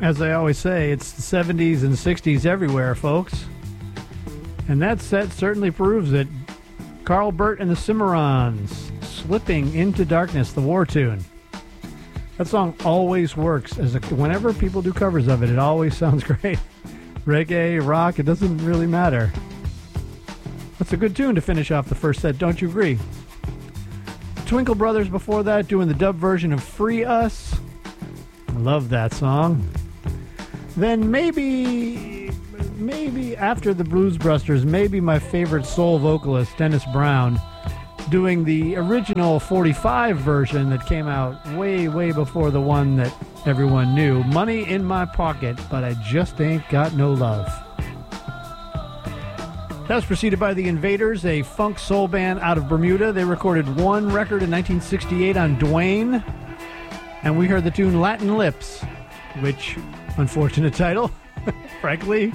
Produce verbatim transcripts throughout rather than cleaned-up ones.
As I always say, it's the seventies and sixties everywhere, folks. And that set certainly proves it. Carl Burt and the Cimarrons, Slipping into Darkness, the war tune. That song always works. As a, whenever people do covers of it, it always sounds great. Reggae, rock, it doesn't really matter. That's a good tune to finish off the first set, don't you agree? Twinkle Brothers before that, doing the dub version of Free Us. I love that song. Then maybe, maybe after the Blues Brusters, maybe my favorite soul vocalist, Dennis Brown, doing the original forty-five version that came out way, way before the one that everyone knew. Money in My Pocket, but I Just Ain't Got No Love. That was preceded by The Invaders, a funk soul band out of Bermuda. They recorded one record in nineteen sixty-eight on Duane, and we heard the tune Latin Lips, which, unfortunate title, frankly.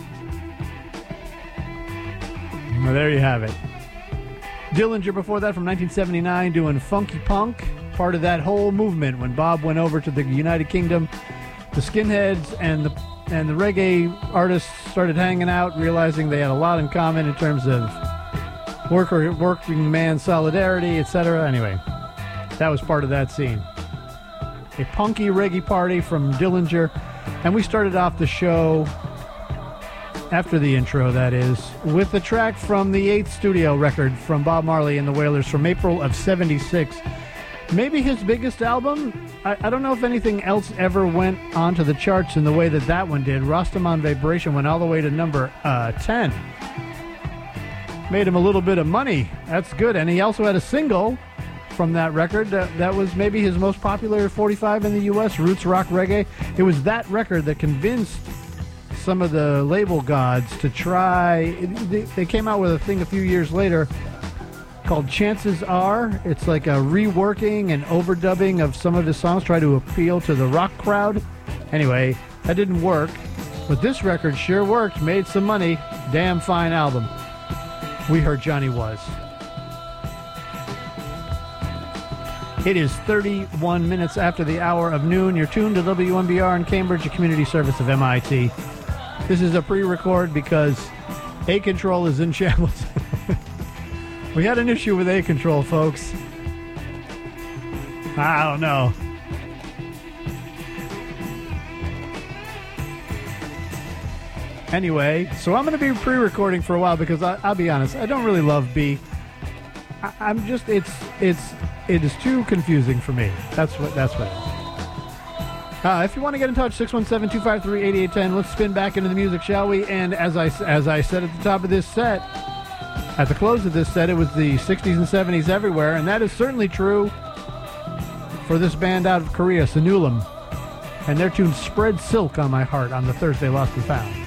Well, there you have it. Dillinger before that from nineteen seventy-nine doing Funky Punk, part of that whole movement when Bob went over to the United Kingdom. The skinheads and the and the reggae artists started hanging out, realizing they had a lot in common in terms of worker, working man solidarity, et cetera. Anyway, that was part of that scene. A punky reggae party from Dillinger. And we started off the show, after the intro, that is, with a track from the eighth studio record from Bob Marley and the Wailers from April of seventy-six. Maybe his biggest album. I, I don't know if anything else ever went onto the charts in the way that that one did. Rastaman Vibration went all the way to number uh, ten. Made him a little bit of money. That's good. And he also had a single from that record that, that was maybe his most popular forty-five in the U S, Roots Rock Reggae. It was that record that convinced some of the label gods to try. They, they came out with a thing a few years later called Chances Are. It's like a reworking and overdubbing of some of his songs, try to appeal to the rock crowd. Anyway, that didn't work, but this record sure worked, made some money. Damn fine album. We heard Johnny Was. It is thirty-one minutes after the hour of noon. You're tuned to W M B R in Cambridge, a community service of M I T. This is a pre-record because A-Control is in shambles. We had an issue with A-Control, folks. I don't know. Anyway, so I'm going to be pre-recording for a while because I, I'll be honest, I don't really love B. I, I'm just, it's, it's, it is too confusing for me. That's what, that's what it is. Uh, if you want to get in touch, six one seven, two five three, eight eight one zero. Let's spin back into the music, shall we? And as I, as I said at the top of this set, at the close of this set, it was the sixties and seventies everywhere, and that is certainly true for this band out of Korea, Sanulam, and their tune Spread Silk on My Heart on the Thursday Lost and Found.